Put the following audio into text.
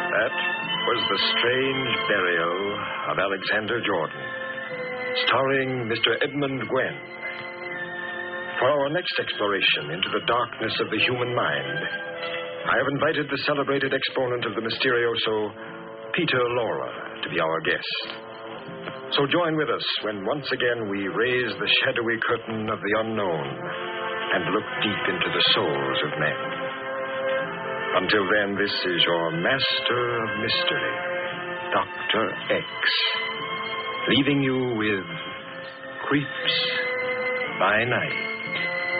That was The Strange Burial of Alexander Jordan, starring Mr. Edmund Gwenn. For our next exploration into the darkness of the human mind, I have invited the celebrated exponent of the Mysterioso, Peter Lorre, to be our guest. So join with us when once again we raise the shadowy curtain of the unknown and look deep into the souls of men. Until then, this is your Master of Mystery, Dr. X, leaving you with Creeps by Night.